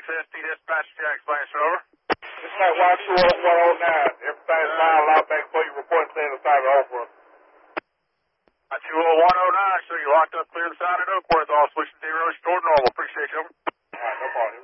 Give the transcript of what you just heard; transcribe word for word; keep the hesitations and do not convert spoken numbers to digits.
X S T dispatch Jack Splash over. Dispatch Y two one oh nine. Everything's fine. Loud back for you. Report staying inside of Oakwood. two oh one oh nine, so you locked up clear the side of Oakworth. All switching zeros toward normal. Appreciate you. All right, no problem.